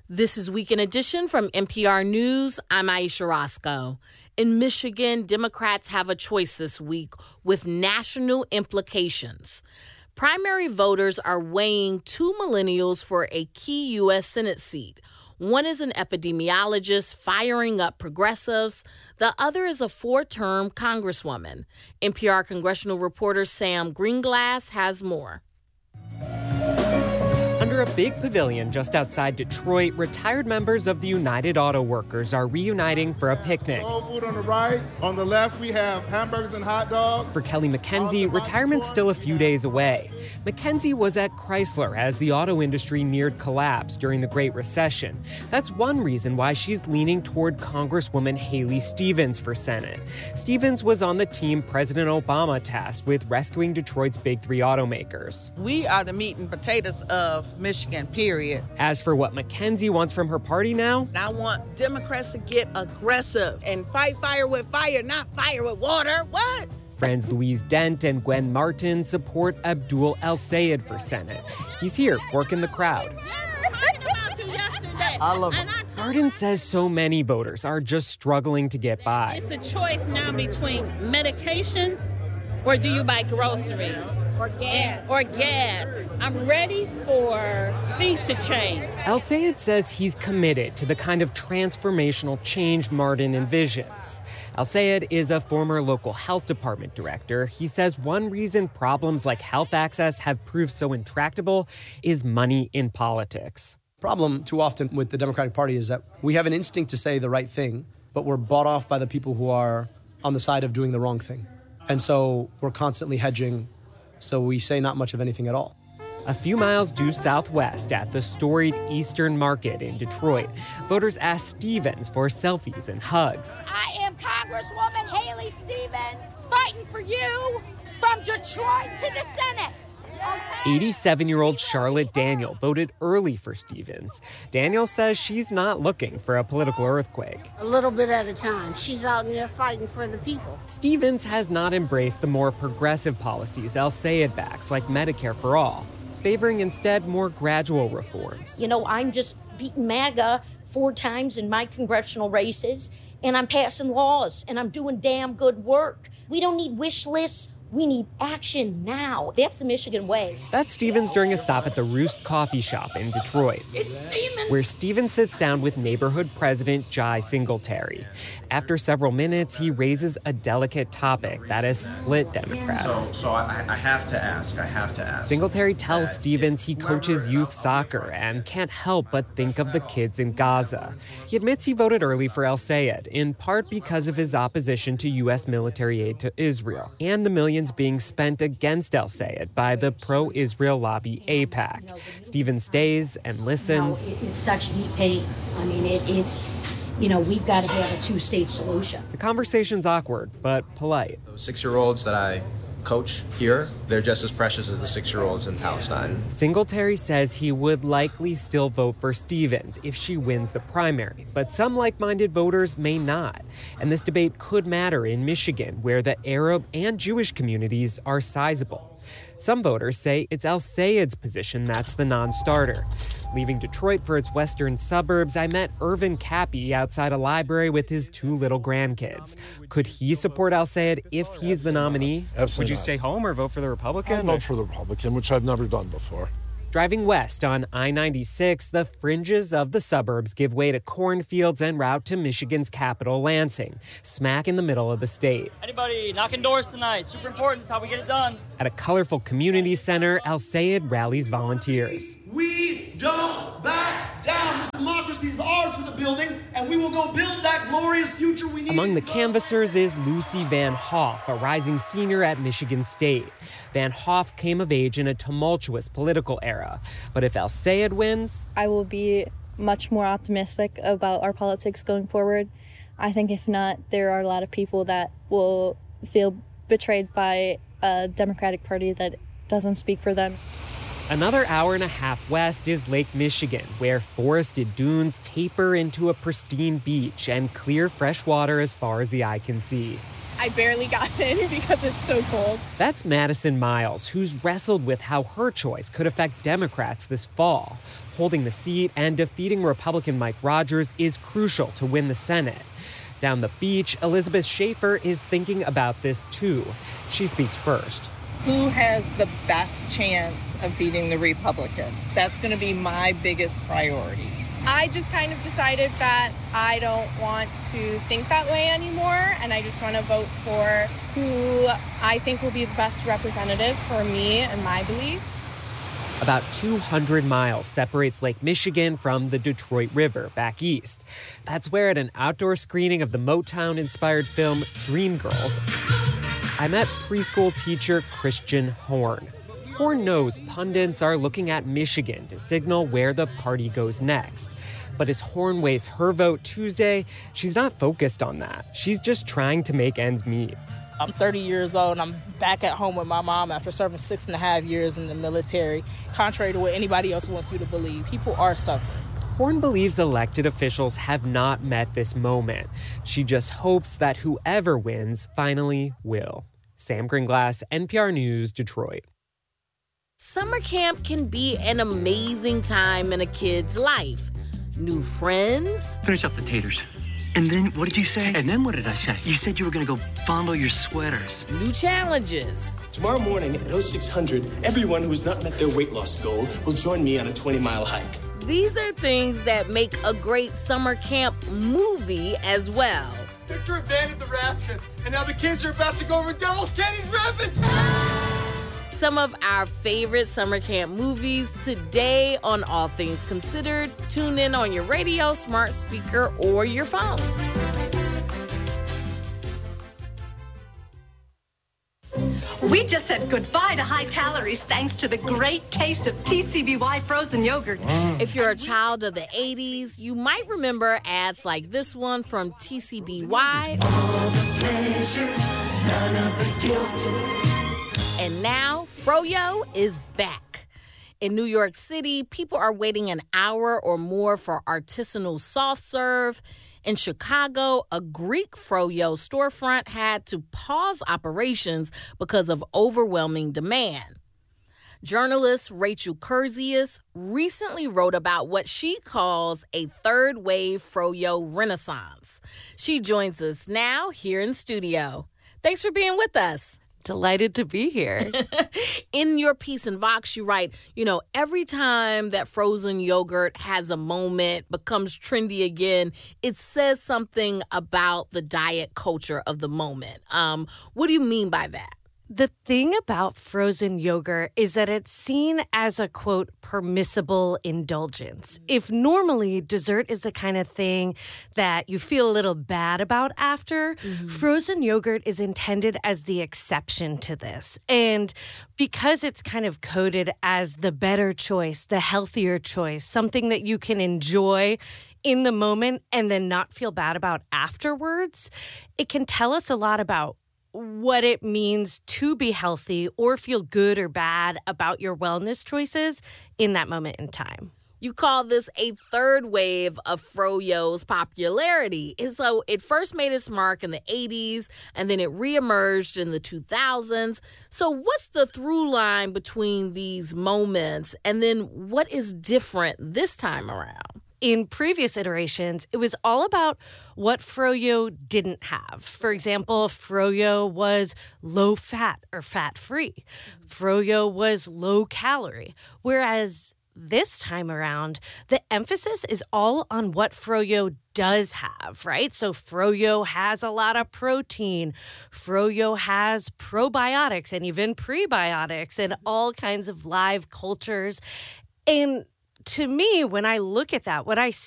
This is Weekend Edition from NPR News. I'm Aisha Roscoe. In Michigan, Democrats have a choice this week with national implications. Primary voters are weighing two millennials for a key U.S. Senate seat. One is an epidemiologist firing up progressives. The other is a four-term congresswoman. NPR congressional reporter Sam Greenglass has more. Under a big pavilion just outside Detroit, retired members of the United Auto Workers are reuniting for a picnic. Soul food on the right. On the left, we have hamburgers and hot dogs. For Kelly McKenzie, retirement's still a few days away. McKenzie was at Chrysler as the auto industry neared collapse during the Great Recession. That's one reason why she's leaning toward Congresswoman Haley Stevens for Senate. Stevens was on the team President Obama tasked with rescuing Detroit's big three automakers. We are the meat and potatoes of Michigan, period. As for what McKenzie wants from her party now, I want Democrats to get aggressive and fight fire with fire, not fire with water. What? Friends Louise Dent and Gwen Martin support Abdul El-Sayed for Senate. He's here working the crowd. I love it. Martin says so many voters are just struggling to get by. It's a choice now between medication or do you buy groceries? Or gas. I'm ready for things to change. El-Sayed says he's committed to the kind of transformational change Martin envisions. El-Sayed is a former local health department director. He says one reason problems like health access have proved so intractable is money in politics. Problem too often with the Democratic Party is that we have an instinct to say the right thing, but we're bought off by the people who are on the side of doing the wrong thing. And so we're constantly hedging, so we say not much of anything at all. A few miles due southwest at the storied Eastern Market in Detroit, voters asked Stevens for selfies and hugs. I am Congresswoman Haley Stevens, fighting for you from Detroit to the Senate. 87-year-old Charlotte Daniel voted early for Stevens. Daniel says she's not looking for a political earthquake. A little bit at a time. She's out there fighting for the people. Stevens has not embraced the more progressive policies El-Sayed backs, like Medicare for All, favoring instead more gradual reforms. You know, I'm just beating MAGA 4 times in my congressional races, and I'm passing laws, and I'm doing damn good work. We don't need wish lists. We need action now. That's the Michigan way. That's Stevens during a stop at the Roost Coffee Shop in Detroit. It's steaming. Where Stevens sits down with neighborhood president Jai Singletary. After several minutes, he raises a delicate topic that has split Democrats. So I have to ask. Singletary tells Stevens he coaches youth soccer and can't help but think of the kids in Gaza. He admits he voted early for El-Sayed, in part because of his opposition to U.S. military aid to Israel and the millions being spent against El-Sayed by the pro-Israel lobby AIPAC. Stevens stays and listens. It's such deep pain. I mean, it's, you know, we've got to have a 2-state solution. The conversation's awkward, but polite. Those 6-year-olds that I coach here, they're just as precious as the 6-year-olds in Palestine. Singletary says he would likely still vote for Stevens if she wins the primary, but some like-minded voters may not. And this debate could matter in Michigan, where the Arab and Jewish communities are sizable. Some voters say it's El-Sayed's position that's the non-starter. Leaving Detroit for its western suburbs, I met Irvin Cappy outside a library with his 2 little grandkids. Could he support El-Sayed if he's the nominee? Absolutely Would you not. stay home or vote for the Republican? I'd vote for the Republican, which I've never done before. Driving west on I-96, the fringes of the suburbs give way to cornfields en route to Michigan's capital, Lansing, smack in the middle of the state. Anybody knocking doors tonight? Super important. That's how we get it done. At a colorful community center, El-Sayed rallies volunteers. We don't back down. This democracy is ours for the building, and we will go build that glorious future we need. Among the canvassers is Lucy Van Hoff, a rising senior at Michigan State. Van Hoff came of age in a tumultuous political era. But if El-Sayed wins, I will be much more optimistic about our politics going forward. I think if not, there are a lot of people that will feel betrayed by a Democratic Party that doesn't speak for them. Another hour and a half west is Lake Michigan, where forested dunes taper into a pristine beach and clear fresh water as far as the eye can see. I barely got in because it's so cold. That's Madison Miles, who's wrestled with how her choice could affect Democrats this fall. Holding the seat and defeating Republican Mike Rogers is crucial to win the Senate. Down the beach, Elizabeth Schaefer is thinking about this too. She speaks first. Who has the best chance of beating the Republican? That's going to be my biggest priority. I just kind of decided that I don't want to think that way anymore, and I just want to vote for who I think will be the best representative for me and my beliefs. About 200 miles separates Lake Michigan from the Detroit River back east. That's where, at an outdoor screening of the Motown-inspired film Dreamgirls, I met preschool teacher Christian Horn. Horn knows pundits are looking at Michigan to signal where the party goes next. But as Horn weighs her vote Tuesday, she's not focused on that. She's just trying to make ends meet. I'm 30 years old and I'm back at home with my mom after serving 6.5 years in the military. Contrary to what anybody else wants you to believe, people are suffering. Horn believes elected officials have not met this moment. She just hopes that whoever wins finally will. Sam Gringlass, NPR News, Detroit. Summer camp can be an amazing time in a kid's life. New friends. Finish up the taters. And then, what did you say? And then what did I say? You said you were going to go fondle your sweaters. New challenges. Tomorrow morning at 0600, everyone who has not met their weight loss goal will join me on a 20-mile hike. These are things that make a great summer camp movie as well. Victor abandoned the raft, and now the kids are about to go over Devil's Canyon Rapids. Some of our favorite summer camp movies today on All Things Considered. Tune in on your radio, smart speaker, or your phone. We just said goodbye to high calories thanks to the great taste of TCBY frozen yogurt. If you're a child of the 80s, you might remember ads like this one from TCBY. All the pleasure, none of the guilt. And now, Froyo is back. In New York City, people are waiting an hour or more for artisanal soft serve. In Chicago, a Greek Froyo storefront had to pause operations because of overwhelming demand. Journalist Rachel Kurzius recently wrote about what she calls a third-wave Froyo renaissance. She joins us now here in studio. Thanks for being with us. Delighted to be here. In your piece in Vox, you write, every time that frozen yogurt has a moment, becomes trendy again, it says something about the diet culture of the moment. What do you mean by that? The thing about frozen yogurt is that it's seen as a, quote, permissible indulgence. If normally dessert is the kind of thing that you feel a little bad about after, frozen yogurt is intended as the exception to this. And because it's kind of coded as the better choice, the healthier choice, something that you can enjoy in the moment and then not feel bad about afterwards, it can tell us a lot about what it means to be healthy or feel good or bad about your wellness choices in that moment in time. You call this a third wave of Froyo's popularity. And so it first made its mark in the 80s, and then it reemerged in the 2000s. So what's the through line between these moments, and then what is different this time around? In previous iterations, it was all about what Froyo didn't have. For example, Froyo was low-fat or fat-free. Froyo was low-calorie. Whereas this time around, the emphasis is all on what Froyo does have, right? So Froyo has a lot of protein. Froyo has probiotics and even prebiotics and all kinds of live cultures. And to me, when I look at that, what I